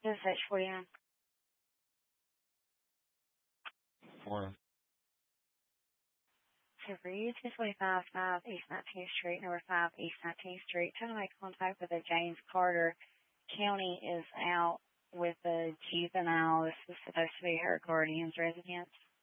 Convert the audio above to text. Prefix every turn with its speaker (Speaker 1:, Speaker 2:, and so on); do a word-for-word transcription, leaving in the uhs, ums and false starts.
Speaker 1: This is forty-nine.
Speaker 2: Morning.
Speaker 1: So for you, two twenty-five five East nineteenth Street, number five East nineteenth Street, trying to make contact with a James Carter. County is out with a juvenile. This is supposed to be her guardian's residence.